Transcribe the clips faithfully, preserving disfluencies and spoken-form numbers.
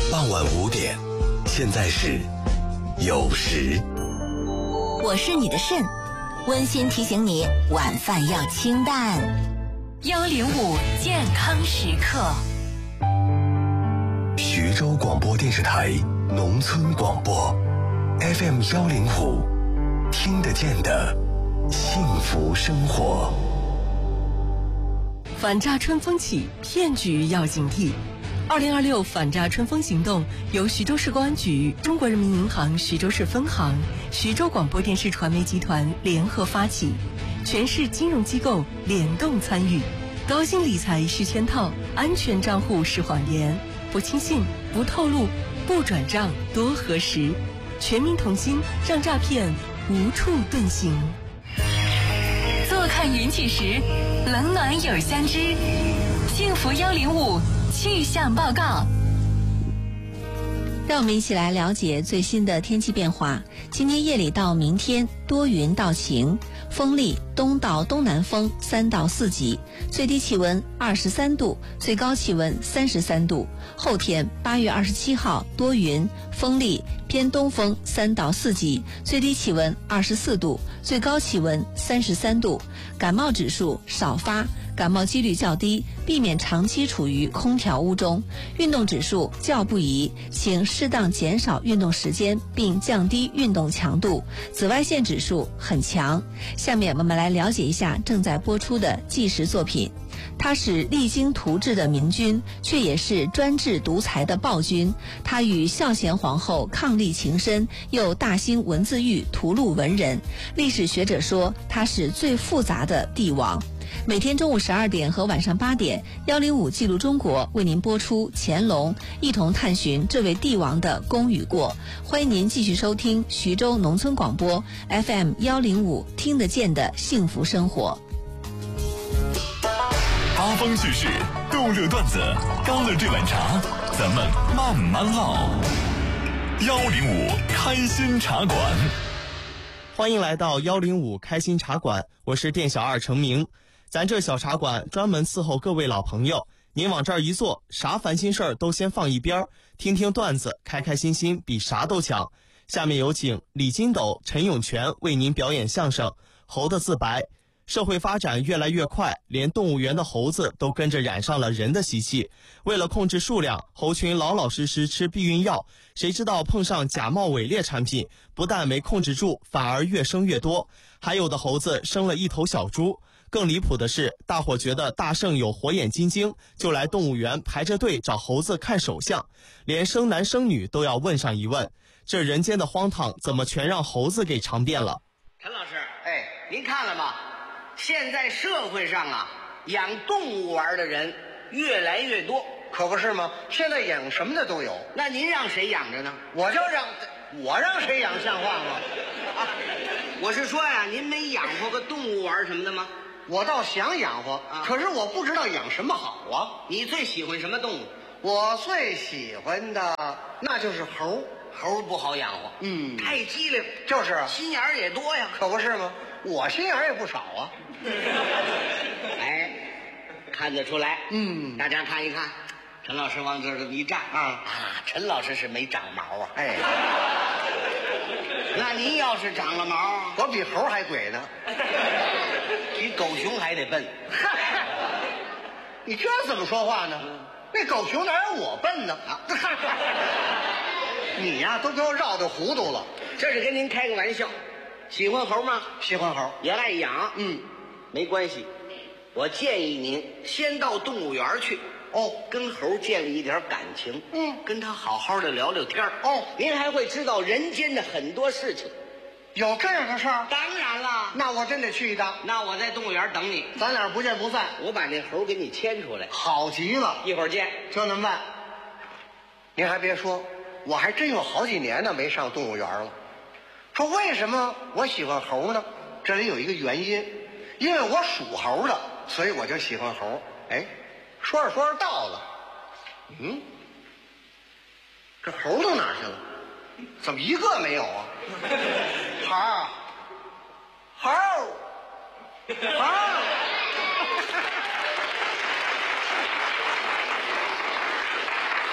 傍晚五点，现在是酉时。 我是你的肾，温馨提醒你晚饭要清淡。 幺零五健康时刻。 徐州广播电视台农村广播 F M 幺零五，听得见的幸福生活。 反诈春风起，骗局要警惕。二零二六反诈春风行动由徐州市公安局、中国人民银行徐州市分行、徐州广播电视传媒集团联合发起，全市金融机构联动参与。高薪理财是圈套，安全账户是谎言，不轻信，不透露，不转账，多核实。全民同心，让诈骗无处遁形。 坐看云起时，冷暖有相知。幸福幺零五气象报告。 让我们一起来了解最新的天气变化。今天夜里到明天多云到晴，风力东到东南风三到四级，最低气温二十三度，最高气温三十三度。后天八月二十七号多云，风力偏东风三到四级，最低气温二十四度，最高气温三十三度。感冒指数少发，感冒几率较低，避免长期处于空调屋中。运动指数较不宜，请适当减少运动时间，并降低运动强度。紫外线指数很强。下面我们来了解一下正在播出的纪实作品。他是励精图治的明君，却也是专制独裁的暴君。他与孝贤皇后伉俪情深，又大兴文字狱，屠戮文人。历史学者说他是最复杂的帝王。每天中午十二点和晚上八点，幺零五记录中国为您播出乾隆，一同探寻这位帝王的功与过。欢迎您继续收听徐州农村广播 F M 幺零五，听得见的幸福生活。 八方叙事，逗乐段子，干了这碗茶，咱们慢慢唠。幺零五开心茶馆， 欢迎来到幺零五开心茶馆，我是店小二程明。咱这小茶馆专门伺候各位老朋友，您往这儿一坐，啥烦心事儿都先放一边，听听段子，开开心心比啥都强。下面有请李金斗、陈永全为您表演相声《猴的自白》。社会发展越来越快，连动物园的猴子都跟着染上了人的习气。为了控制数量，猴群老老实实吃避孕药，谁知道碰上假冒伪劣产品，不但没控制住，反而越生越多。还有的猴子生了一头小猪。更离谱的是，大伙觉得大圣有火眼金睛，就来动物园排着队找猴子看手相，连生男生女都要问上一问。这人间的荒唐怎么全让猴子给尝遍了？ 陈老师，哎，您看了吗？现在社会上啊，养动物玩的人越来越多， 可不是吗？现在养什么的都有。 那您让谁养着呢？ 我就让，我让谁养像话吗？ 啊，我是说呀，您没养活个动物玩什么的吗？ 我倒想养活，啊，可是我不知道养什么好啊。 你最喜欢什么动物？ 我最喜欢的那就是猴。 猴不好养活， 嗯， 太机灵， 就是啊， 心眼儿也多呀， 可不是吗？我心眼儿也不少啊。 哎，看得出来， 嗯， 大家看一看，陈老师往这儿一站啊啊，陈老师是没长毛啊， 哎， 那您要是长了毛， 我比猴还鬼呢， 比狗熊还得笨。 你这怎么说话呢？嗯，那狗熊哪有我笨呢？啊你呀，都给我绕的糊涂了。 这是跟您开个玩笑。喜欢猴吗？ 喜欢猴， 也爱养。 嗯， 没关系。我建议您先到动物园去。 哦， 跟猴建立一点感情。 嗯， 跟他好好的聊聊天。 哦， 您还会知道人间的很多事情。 有这样的事儿？ 当然了。 那我真得去一趟。 那我在动物园等你， 咱俩不见不散。 我把那猴给你牵出来。 好极了， 一会儿见。 就那么办。您还别说，我还真有好几年呢没上动物园了。说为什么我喜欢猴呢？这里有一个原因，因为我属猴的，所以我就喜欢猴。哎，说着说着到了，嗯，这猴都哪儿去了？怎么一个没有啊？猴儿，猴儿，猴儿。还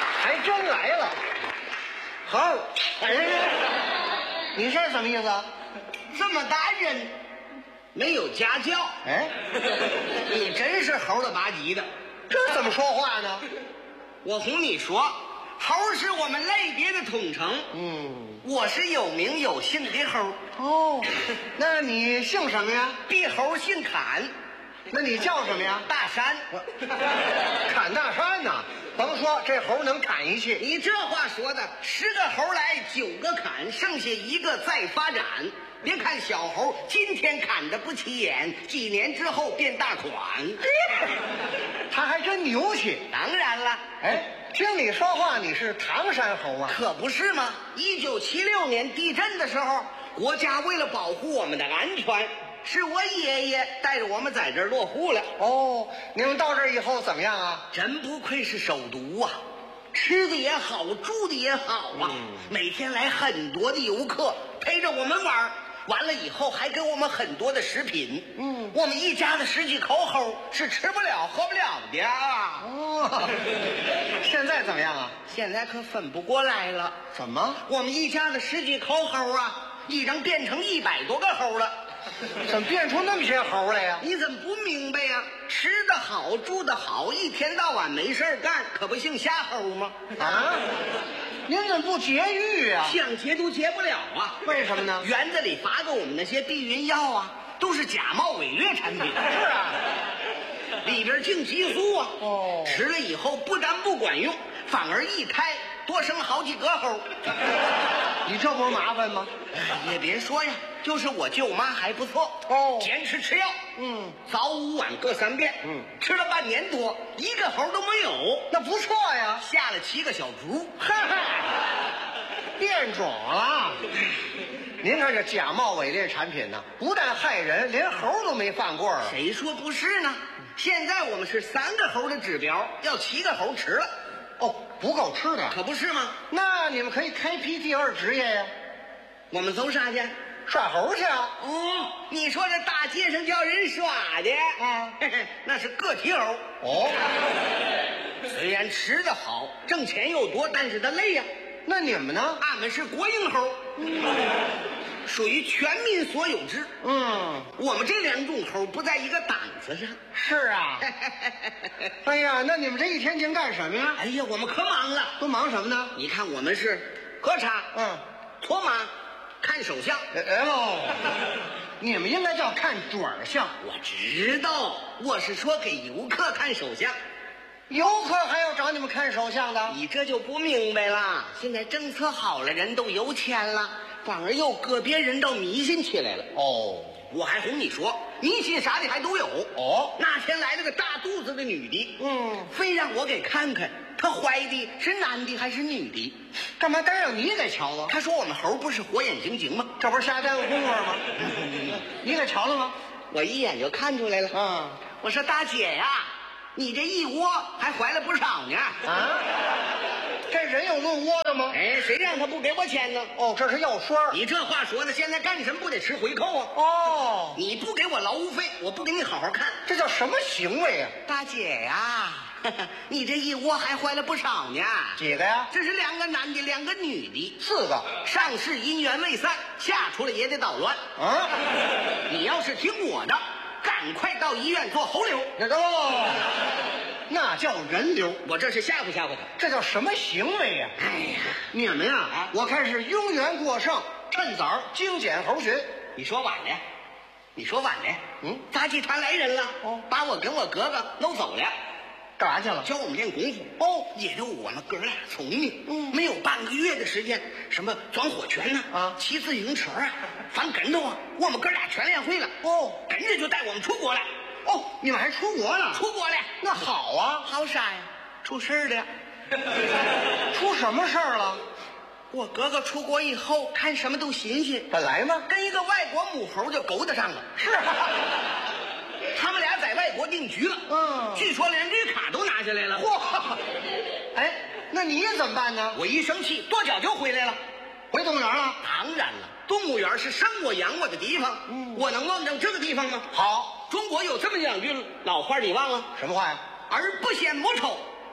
真来了。猴，哎，你这什么意思？ 这么大人没有家教， 哎， 你真是猴了吧唧的。 这怎么说话呢？ 我哄你说，猴是我们类别的统称。 嗯， 我是有名有姓的猴。 哦，那你姓什么呀？ 壁猴姓侃。 那你叫什么呀？ 大山。 砍大山呐！甭说这猴能砍一气。 你这话说的，十个猴来九个砍，剩下一个再发展。别看小猴今天砍得不起眼，几年之后变大款。 他还真牛气。 当然了。 哎，听你说话，你是唐山猴啊？ 可不是吗？一九七六年地震的时候，国家为了保护我们的安全，是我爷爷带着我们在这儿落户了。 哦，你们到这儿以后怎么样啊？ 真不愧是首都啊，吃的也好，住的也好啊。 嗯、 每天来很多的游客陪着我们玩，完了以后还给我们很多的食品。 嗯， 我们一家的十几口猴是吃不了喝不了的啊。 哦，现在怎么样啊？ 现在可分不过来了。 怎么？ 我们一家的十几口猴啊，已经变成一百多个猴了。 怎么变出那么些猴来呀？ 你怎么不明白呀？吃得好，住得好，一天到晚没事干，可不姓瞎猴吗？ 啊？您怎么不节育啊？ 想节都节不了啊！ 为什么呢？ 园子里发给我们那些避孕药啊，都是假冒伪劣产品。 是啊， 里边净激素啊！ 哦， 吃了以后不但不管用，反而一胎多生好几个猴。 你这不是麻烦吗？ 也别说呀，就是我舅妈还不错哦， 坚持吃药， 嗯， 早午晚各三遍， 嗯， 吃了半年多，一个猴都没有， 那不错呀， 下了七个小猪， 哈哈，变种了。您看这假冒伪劣产品呢，不但害人，连猴都没放过啊。 谁说不是呢？现在我们是三个猴的指标，要七个猴吃了。 哦，不够吃的， 可不是吗？ 那你们可以开辟第二职业呀。 我们走啥去？ 耍猴去啊！ 哦，你说这大街上叫人耍的啊， 那是个体猴。 哦， 虽然吃得好，挣钱又多，但是它累呀。 那你们呢？ 俺们是国营猴，属于全民所有制。 嗯， 我们这两种猴不在一个档次上。 是啊。哎呀，那你们这一天净干什么呀？ 哎呀，我们可忙了。 都忙什么呢？ 你看我们是喝茶， 嗯， 搓马，看手相。 哎呦，你们应该叫看准相。 我知道，我是说给游客看手相。 游客还要找你们看手相的？ 你这就不明白了。现在政策好了，人都有钱了，反而有个别人倒迷信起来了。 哦， 我还哄你说，迷信啥的还都有。 哦， 那天来了个大肚子的女的， 嗯， 非让我给看看她怀的是男的还是女的。 干嘛单让你给瞧了？ 她说我们猴不是火眼金睛吗？ 这不是瞎耽误功夫吗？你给瞧了吗？ 我一眼就看出来了。 嗯， 我说大姐呀，你这一窝还怀了不少呢。 啊，这人有论窝的吗？ 哎，谁让他不给我钱呢？ 哦，这是药栓。 你这话说的，现在干什么不得吃回扣啊？ 哦， 你不给我劳务费，我不给你好好看。 这叫什么行为啊？ 大姐呀，你这一窝还怀了不少呢。 几个呀？ 这是两个男的，两个女的， 四个。 上世姻缘未散，下出来也得捣乱。 啊， 你要是听我的，赶快到医院做猴瘤。 哦，那叫人流。 我这是吓唬吓唬他。 这叫什么行为呀？ 哎呀， 你们呀， 啊， 我看是庸元过剩，趁早精简猴群。 你说晚了，你说晚了。 嗯， 杂技团来人了， 哦， 把我跟我哥哥弄走了。 干啥去了？ 教我们练功夫。 哦， 也就我们哥俩聪明， 嗯， 没有半个月的时间，什么钻火圈呢， 啊， 骑自行车啊，翻跟头啊，我们哥俩全练会了。 哦， 跟着就带我们出国了。 哦，你们还出国了？ 出国了， 那好啊。 好啥呀？出事儿了。 出什么事儿了？ 我哥哥出国以后看什么都新鲜， 本来呢， 跟一个外国母猴就勾搭上了。 是啊， 他们俩在外国定居了。 嗯， 据说连绿卡都拿下来了。 嚯！哎，那你怎么办呢？ 我一生气，跺脚就回来了。 回动物园了？ 当然了，动物园是生我养我的地方。 嗯， 我能忘掉这个地方吗？ 好， 中国有这么两句老话，你忘了？ 什么话呀？ 儿不嫌母丑，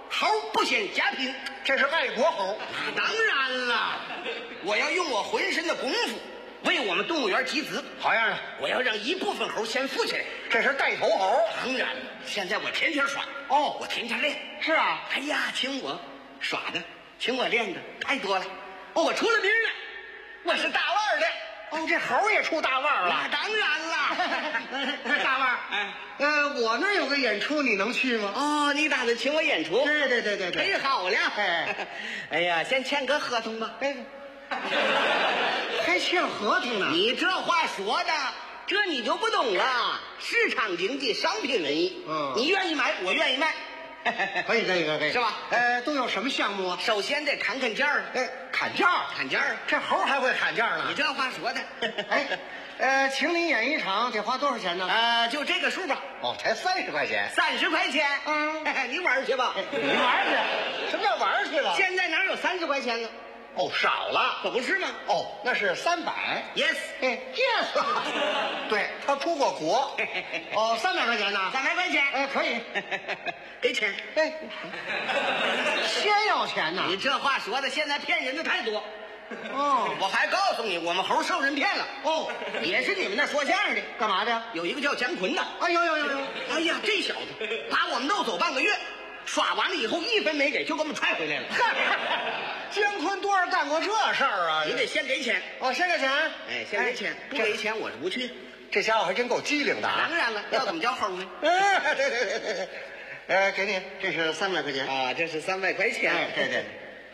猴不嫌家贫， 这是爱国猴。 当然了，我要用我浑身的功夫为我们动物园集资。 好样的！ 我要让一部分猴先富起来。 这是带头猴。 当然了，现在我天天耍哦， 我天天练。 是啊， 哎呀，请我耍的，请我练的太多了。哦，我出了名了，我是大腕的。 哦，这猴也出大腕了。 那当然了， 大腕。 哎， 呃，我那儿有个演出，你能去吗？ 哦，你打算请我演出？ 对对对对对， 忒好了。 哎， 哎呀，先签个合同吧。 哎，还签合同呢？ 你这话说的，这你就不懂了。市场经济，商品文艺。 嗯， 你愿意买，我愿意卖。 可以可以可以， 是吧？ 呃，都有什么项目啊？ 首先得砍砍价儿。 哎，砍价， 砍价儿， 这猴还会砍价呢？ 你这话说的。 哎，呃，请你演一场得花多少钱呢？ 呃，就这个数吧。 哦，才三十块钱。 三十块钱。 嗯， 你玩去吧。 你玩去？什么叫玩去了？ 现在哪有三十块钱呢？ 哦，少了， 可不是吗？ 哦，那是三百。 Yes， 哎 ，Yes， 对他出过国。哦，三百块钱呢？ 三百块钱。 哎，可以， 给钱。 哎，先要钱呢？ 你这话说的，现在骗人的太多。 哦， 我还告诉你，我们猴受人骗了。 哦， 也是你们那说相声的， 干嘛的？ 有一个叫姜昆的。 哎呦呦呦呦！ 哎呀，这小子把我们弄走半个月，耍完了以后一分没给，就给我们踹回来了。 姜昆多少干过这事儿啊？ 你得先给钱。 哦，先给钱。 哎，先给钱，不给钱我是不去。 这家伙还真够机灵的啊！ 当然了，要怎么叫猴呢？ 哎，对对对对对，呃，给你，这是三百块钱啊，这是三百块钱。 哎，对对。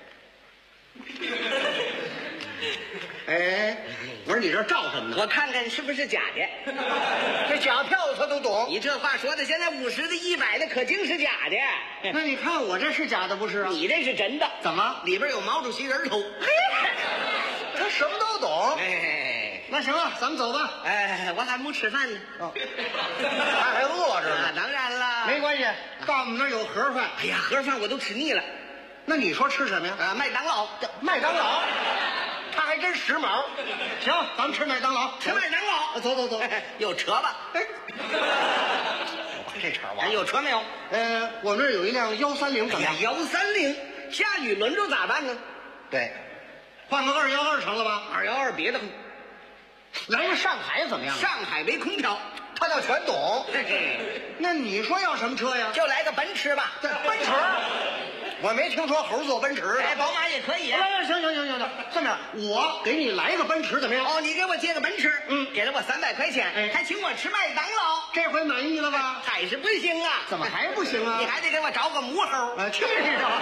哎，我说你这照什么呢？ 我看看是不是假的。 这假票他都懂。 你这话说的，现在五十的、一百的，可净是假的。 那你看我这是假的不是啊？ 你这是真的。 怎么？ 里边有毛主席人头。 他什么都懂。 哎， 那行了，咱们走吧。 哎，我还没吃饭呢。 哦，他还饿着呢。 当然了， 没关系，到我们那儿有盒饭。 哎呀，盒饭我都吃腻了。 那你说吃什么呀？ 啊，麦当劳。 麦当劳。他还真时髦。行，咱们吃麦当劳， 吃麦当劳。 走走走， 有车吧？ 哎，这茬完。 有车没有？ 呃，我那儿有一辆幺三零，怎么样？ 幺三零，下雨轮着咋办呢？ 对，换个二幺二成了吧？ 二幺二别的， 来个上海怎么样？ 上海没空调， 他倒全懂。 嘿嘿， 那你说要什么车呀？ 就来个奔驰吧。 奔驰。我没听说猴坐奔驰的。 哎，宝马也可以。 哎，行行行行行，这么样，我给你来个奔驰怎么样？ 哦，你给我借个奔驰， 嗯， 给了我三百块钱， 哎， 还请我吃麦当劳， 这回满意了吧？ 还是不行啊？ 怎么还不行啊？ 你还得给我找个母猴。 啊，去你的！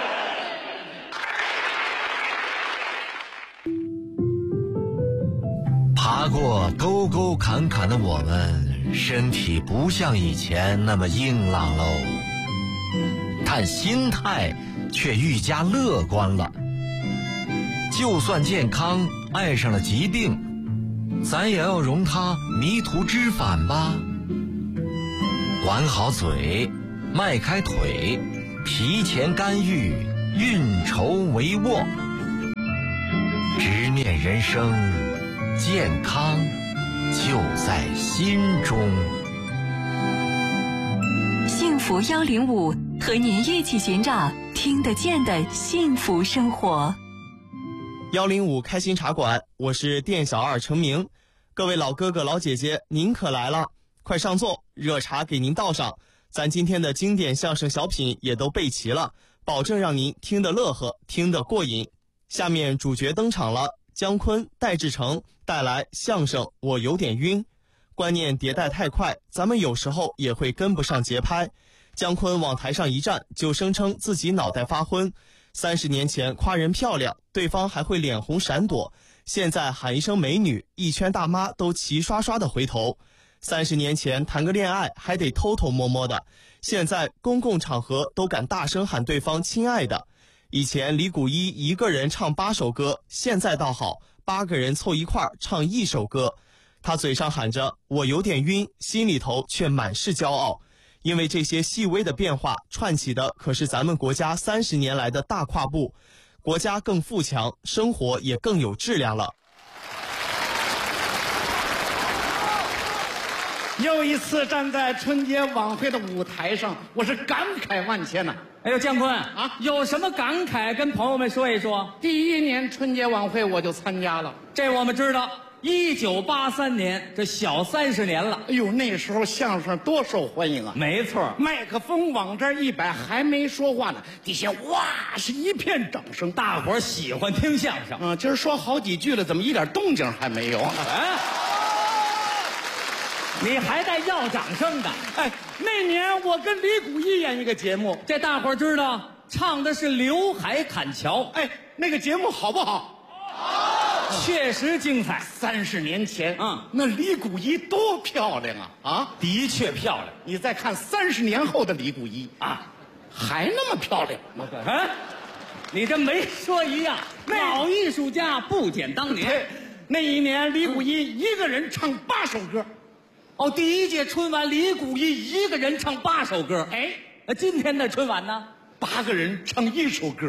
爬过沟沟坎坎的我们，身体不像以前那么硬朗喽。但心态却愈加乐观了。就算健康爱上了疾病，咱也要容他迷途知返吧。管好嘴，迈开腿，提前干预，运筹帷幄，直面人生，健康就在心中。 幸福幺零五和您一起寻找听得见的幸福生活。 幺零五开心茶馆，我是店小二程明。各位老哥哥老姐姐，您可来了，快上座，热茶给您倒上。咱今天的经典相声小品也都备齐了，保证让您听得乐呵，听得过瘾。下面主角登场了，姜昆、戴志诚带来相声《我有点晕》。观念迭代太快，咱们有时候也会跟不上节拍。姜昆往台上一站，就声称自己脑袋发昏。三十年前夸人漂亮，对方还会脸红闪躲，现在喊一声美女，一圈大妈都齐刷刷的回头。三十年前谈个恋爱还得偷偷摸摸的，现在公共场合都敢大声喊对方亲爱的。以前李谷一一个人唱八首歌，现在倒好，八个人凑一块儿唱一首歌。他嘴上喊着我有点晕，心里头却满是骄傲。因为这些细微的变化串起的可是咱们国家三十年来的大跨步，国家更富强，生活也更有质量了。 又一次站在春节晚会的舞台上，我是感慨万千呐、啊。 哎呦，姜昆啊， 有什么感慨跟朋友们说一说？ 第一年春节晚会我就参加了， 这我们知道。一九八三年，这小三十年了。 哎呦，那时候相声多受欢迎啊！ 没错， 麦克风往这儿一摆，还没说话呢，底下哇是一片掌声， 大伙儿喜欢听相声。 嗯，今儿说好几句了，怎么一点动静还没有？ 哎，你还带要掌声的？ 哎，那年我跟李谷一演一个节目， 这大伙儿知道，唱的是《刘海砍桥》。 哎，那个节目好不好？ 确实精彩。 三十年前， 嗯， 那李谷一多漂亮啊！啊， 的确漂亮。 你再看三十年后的李谷一啊，还那么漂亮吗？ 啊，你这没说一样。老艺术家不减当年。 那一年，李谷一一个人唱八首歌。 哦，第一届春晚，李谷一一个人唱八首歌。 哎， 那今天的春晚呢？ 八个人唱一首歌。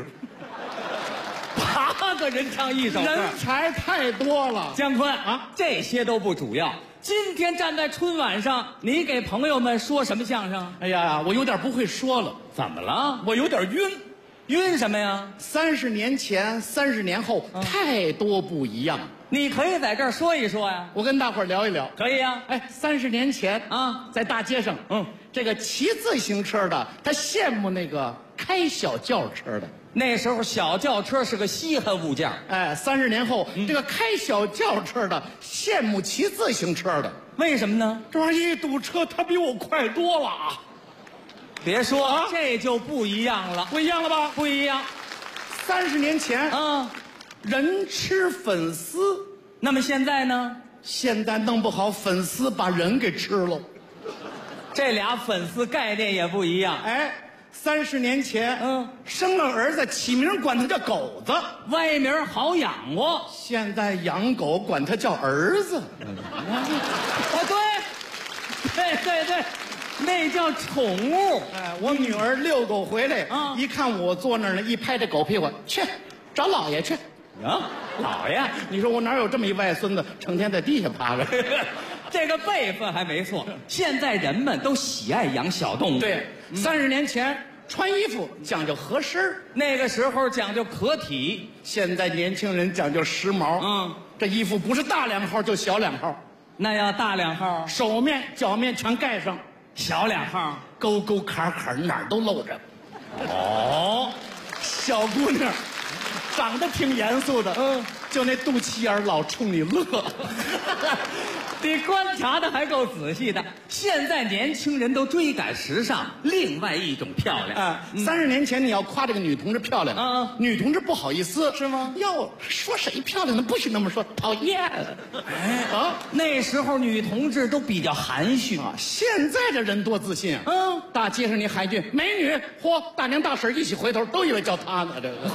八个人唱一首歌， 人才太多了。 姜昆啊， 这些都不主要。今天站在春晚上，你给朋友们说什么相声？ 哎呀，我有点不会说了。 怎么了？ 我有点晕。 晕什么呀？ 三十年前，三十年后，嗯、太多不一样。 你可以在这儿说一说呀， 我跟大伙儿聊一聊。 可以呀。 哎，三十年前啊， 在大街上，嗯，这个骑自行车的，他羡慕那个开小轿车的。 那时候小轿车是个稀罕物件。 哎，三十年后，嗯、这个开小轿车的羡慕骑自行车的。 为什么呢？ 这玩意儿一堵车，他比我快多了啊！ 别说， 啊、 这就不一样了。 不一样了吧？ 不一样。 三十年前啊， 人吃粉丝， 那么现在呢？ 现在弄不好粉丝把人给吃了。 这俩粉丝概念也不一样。 哎。三十年前， 嗯， 生了儿子起名管他叫狗子， 歪名好养活。 现在养狗管他叫儿子。 啊，对，对对对，那叫宠物。 哎，我女儿遛狗回来， 啊， 一看我坐那儿呢，一拍这狗屁股，去找老爷去。 啊，老爷， 你说我哪有这么一外孙子，成天在地下趴着？ 这个辈分还没错。现在人们都喜爱养小动物。 对，三十年前穿衣服讲究合身， 那个时候讲究可体。 现在年轻人讲究时髦。 嗯， 这衣服不是大两号就小两号， 那要大两号， 手面脚面全盖上； 小两号， 沟沟坎坎哪儿都露着。 哦， 小姑娘长得挺严肃的，嗯，就那肚脐眼老冲你乐。 你观察的还够仔细的。现在年轻人都追赶时尚，另外一种漂亮。 啊，三十年前你要夸这个女同志漂亮， 啊， 女同志不好意思， 是吗？ 要说谁漂亮呢？不许那么说，讨厌。 哎啊，那时候女同志都比较含蓄啊，现在的人多自信啊。 嗯， 大街上你喊一句美女，嚯，大娘大婶一起回头，都以为叫她呢。这个，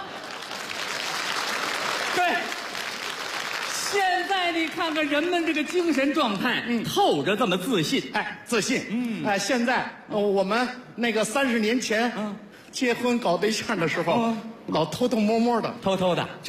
对。现在你看看人们这个精神状态，嗯，透着这么自信， 哎，自信，嗯，哎，现在、呃、我们那个三十年前，嗯，结婚搞对象的时候，嗯、老偷偷摸摸的， 偷偷的。